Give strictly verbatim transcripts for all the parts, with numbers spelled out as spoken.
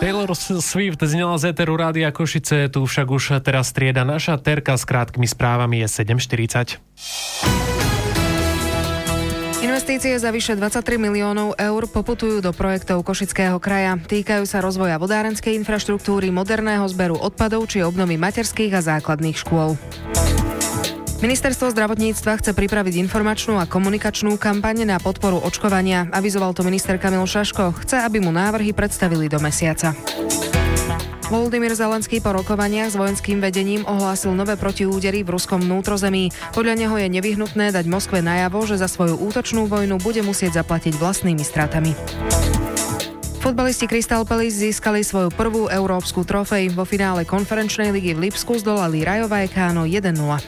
Taylor Swift znela z éteru Rádia Košice, tu však už teraz strieda naša Terka s krátkými správami. Je sedem štyridsať. Investície za vyše dvadsaťtri miliónov eur poputujú do projektov Košického kraja. Týkajú sa rozvoja vodárenskej infraštruktúry, moderného zberu odpadov či obnovy materských a základných škôl. Ministerstvo zdravotníctva chce pripraviť informačnú a komunikačnú kampaň na podporu očkovania. Avizoval to minister Kamil Šaško. Chce, aby mu návrhy predstavili do mesiaca. Volodymyr Zelenský po rokovaniach s vojenským vedením ohlásil nové protiúdery v ruskom vnútrozemí. Podľa neho je nevyhnutné dať Moskve najavo, že za svoju útočnú vojnu bude musieť zaplatiť vlastnými stratami. Futbalisti Crystal Palace získali svoju prvú európsku trofej. Vo finále konferenčnej ligy v Lipsku zdolali Rayo Vallecano jeden nula.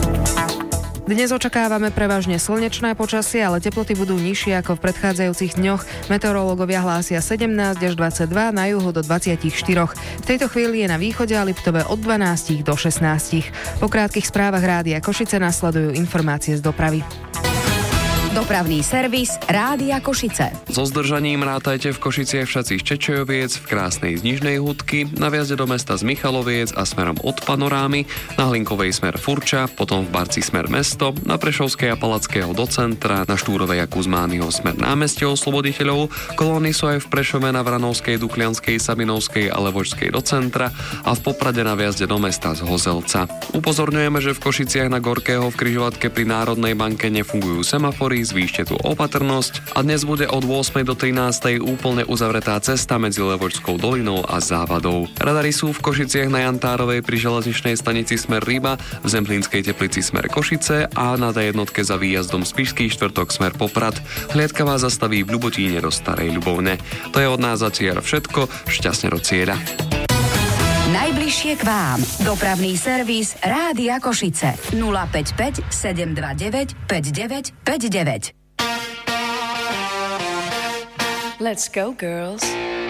Dnes očakávame prevažne slnečné počasie, ale teploty budú nižšie ako v predchádzajúcich dňoch. Meteorológovia hlásia sedemnásť až dvadsaťdva, na juhu do dvadsaťštyri. V tejto chvíli je na východe a Liptove od dvanásť do šestnásť. Po krátkych správach Rádia Košice nasledujú informácie z dopravy. Dopravný servis Rádia Košice. So zdržaním rátajte v Košiciach všacích Čečejoviec, v krásnej Znižnej Hudky, na vjazde do mesta z Michaloviec a smerom od Panorámy, na Hlinkovej smer Furča, potom v Barci smer mesto, na Prešovskej a Palackého do centra, na Štúrovej a Kuzmányho smer námestie Osloboditeľov, kolóny sú aj v Prešove na Vranovskej, Duklianskej, Sabinovskej a Levočskej do centra a v Poprade na vjazde do mesta z Hozelca. Upozorňujeme, že v Košiciach na Gorkého v križovatke pri Národnej banke nefungujú semafory, zvýšte tú opatrnosť a dnes bude od ôsmej do trinástej úplne uzavretá cesta medzi Levočskou dolinou a Závadou. Radary sú v Košiciach na Jantárovej pri železničnej stanici smer Ryba, v Zemplínskej Teplici smer Košice a na dé jednotke za výjazdom Spišský štvrtok smer Poprad. Hliadka vás zastaví v Ľubotíne do Starej Ľubovne. To je od nás zatiaľ všetko, šťastne do cieľa. Najbližšie k vám. Dopravný servis Rádia Košice. nula päť päť sedem dva deväť päť deväť päť deväť. Let's go, girls.